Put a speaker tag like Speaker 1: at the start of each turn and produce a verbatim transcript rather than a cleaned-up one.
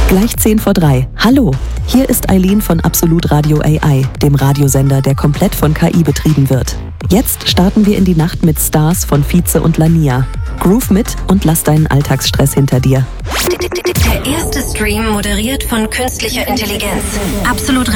Speaker 1: Gleich zehn vor drei. Hallo, hier ist Eileen von Absolut Radio A I, dem Radiosender, der komplett von K I betrieben wird. Jetzt starten wir in die Nacht mit Stars von Vize und Lania. Groove mit und lass deinen Alltagsstress hinter dir.
Speaker 2: Der erste Stream moderiert von künstlicher Intelligenz. Absolut